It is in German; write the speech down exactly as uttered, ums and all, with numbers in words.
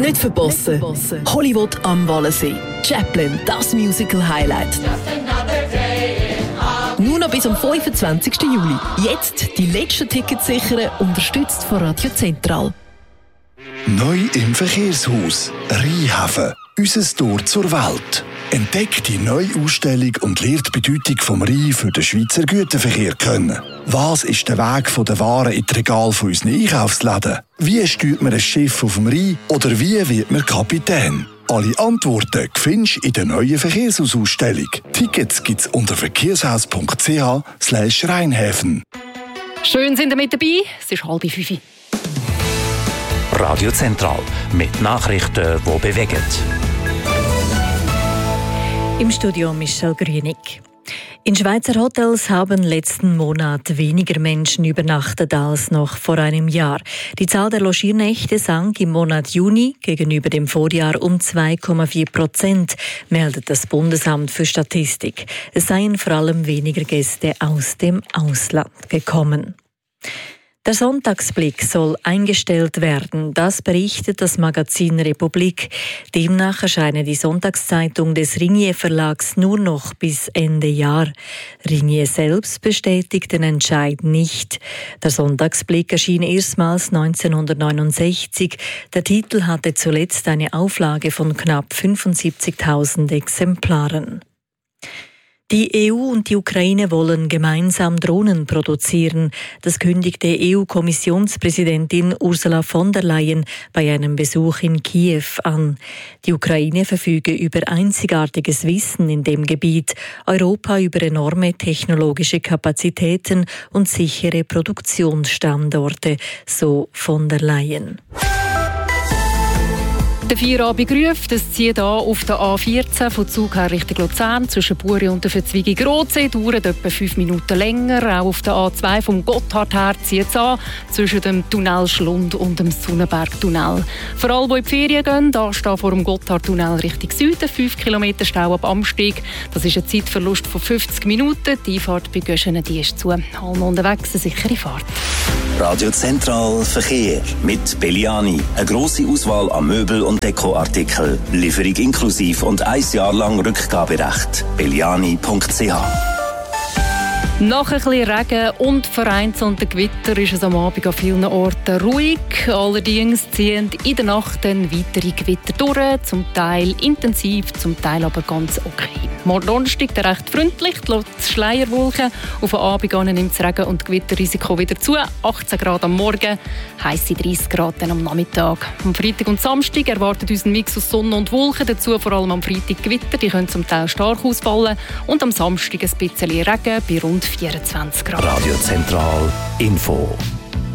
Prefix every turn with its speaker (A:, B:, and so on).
A: Nicht verpassen. Hollywood am Wallensee. Chaplin, das Musical-Highlight. Nur noch bis am fünfundzwanzigsten Juli. Jetzt die letzten Tickets sichern, unterstützt von Radio Zentral.
B: Neu im Verkehrshaus. Rheinhafen. Unser Tor zur Welt. Entdeckt die neue Ausstellung und lernt die Bedeutung vom Rhein für den Schweizer Güterverkehr kennen. Was ist der Weg von der Waren in die Regale von unseren Einkaufsläden? Wie steuert man ein Schiff auf dem Rhein? Oder wie wird man Kapitän? Alle Antworten findest du in der neuen Verkehrshausausstellung. Tickets gibt's unter verkehrshaus punkt c h slash Rheinhäfen.
C: Schön sind ihr mit dabei. Es ist halb fünf.
D: Radio Zentral mit Nachrichten, die bewegen.
E: Im Studio Michelle Grünig. In Schweizer Hotels haben letzten Monat weniger Menschen übernachtet als noch vor einem Jahr. Die Zahl der Logiernächte sank im Monat Juni gegenüber dem Vorjahr um zwei Komma vier Prozent, meldet das Bundesamt für Statistik. Es seien vor allem weniger Gäste aus dem Ausland gekommen. Der Sonntagsblick soll eingestellt werden, das berichtet das Magazin Republik. Demnach erscheine die Sonntagszeitung des Ringier Verlags nur noch bis Ende Jahr. Ringier selbst bestätigt den Entscheid nicht. Der Sonntagsblick erschien erstmals neunzehnhundertneunundsechzig. Der Titel hatte zuletzt eine Auflage von knapp fünfundsiebzigtausend Exemplaren. Die E U und die Ukraine wollen gemeinsam Drohnen produzieren. Das kündigte E U-Kommissionspräsidentin Ursula von der Leyen bei einem Besuch in Kiew an. Die Ukraine verfüge über einzigartiges Wissen in dem Gebiet, Europa über enorme technologische Kapazitäten und sichere Produktionsstandorte, so von der Leyen.
C: Der Feierabendruf, das zieht an auf der A vierzehn von Zug her Richtung Luzern zwischen Buri und der Verzweigung Rotsee, dauert etwa fünf Minuten länger. Auch auf der A zwei vom Gotthard her zieht es an zwischen dem Tunnel Schlund und dem Sonnenbergtunnel. Für alle, die in die Ferien gehen, da steht vor dem Gotthardtunnel Richtung Süden fünf Kilometer Stau ab Amsteg. Das ist ein Zeitverlust von fünfzig Minuten. Die Einfahrt bei Göschenen die ist zu. Allen unterwegs eine sichere Fahrt.
F: Radio Zentral Verkehr mit Belliani. Eine grosse Auswahl an Möbel und Dekoartikel. Lieferung inklusiv und ein Jahr lang Rückgaberecht. belliani punkt c h.
C: Nach ein bisschen Regen und vereinzelten Gewitter ist es am Abend an vielen Orten ruhig. Allerdings ziehen in der Nacht dann weitere Gewitter durch, zum Teil intensiv, zum Teil aber ganz okay. Morgen Donnerstag recht freundlich, trotz Schleierwolken. Auf den Abend nimmt das Regen- und Gewitterrisiko wieder zu. achtzehn Grad am Morgen, heisse dreißig Grad dann am Nachmittag. Am Freitag und Samstag erwartet uns ein Mix aus Sonne und Wolken. Dazu vor allem am Freitag Gewitter, die können zum Teil stark ausfallen. Und am Samstag ein bisschen Regen bei rund vierundzwanzig Grad.
D: Radio Zentral Info.